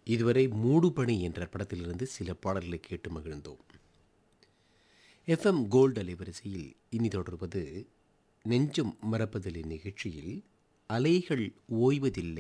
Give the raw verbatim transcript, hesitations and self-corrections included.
இதுவரை மூடுபனி என்ற படத்திலிருந்து சில பாடல்களை கேட்டு மகிழ்ந்தோம். எஃப்எம் கோல்டு அலைவரிசையில் இனி தொடர்வது நெஞ்சம் மறப்பதில்லை நிகழ்ச்சியில் அலைகள் ஓய்வதில்லை